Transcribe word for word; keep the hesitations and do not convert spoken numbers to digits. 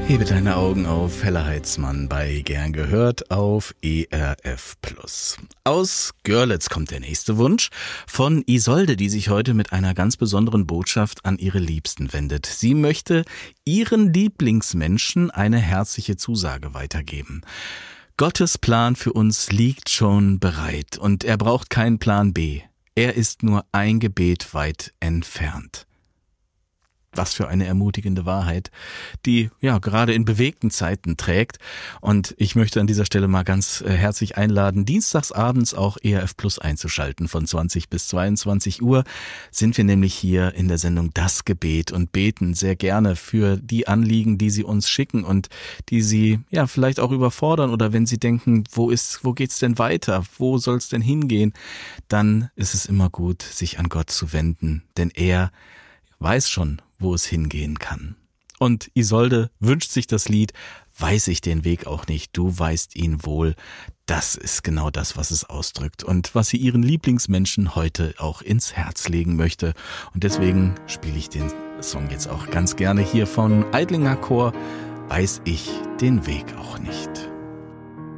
Hebe deine Augen auf, Hella Heitzmann bei Gern gehört auf E R F Plus. Aus Görlitz kommt der nächste Wunsch von Isolde, die sich heute mit einer ganz besonderen Botschaft an ihre Liebsten wendet. Sie möchte ihren Lieblingsmenschen eine herzliche Zusage weitergeben. Gottes Plan für uns liegt schon bereit und er braucht keinen Plan B. Er ist nur ein Gebet weit entfernt. Was für eine ermutigende Wahrheit, die ja gerade in bewegten Zeiten trägt. Und ich möchte an dieser Stelle mal ganz äh, herzlich einladen, dienstags abends auch E R F Plus einzuschalten. Von zwanzig bis zweiundzwanzig Uhr sind wir nämlich hier in der Sendung Das Gebet und beten sehr gerne für die Anliegen, die Sie uns schicken und die Sie ja vielleicht auch überfordern. Oder wenn Sie denken, wo ist, wo geht's denn weiter? Wo soll's denn hingehen? Dann ist es immer gut, sich an Gott zu wenden, denn er weiß schon, wo es hingehen kann. Und Isolde wünscht sich das Lied Weiß ich den Weg auch nicht, du weißt ihn wohl. Das ist genau das, was es ausdrückt und was sie ihren Lieblingsmenschen heute auch ins Herz legen möchte. Und deswegen spiele ich den Song jetzt auch ganz gerne hier von Eidlinger Chor, Weiß ich den Weg auch nicht.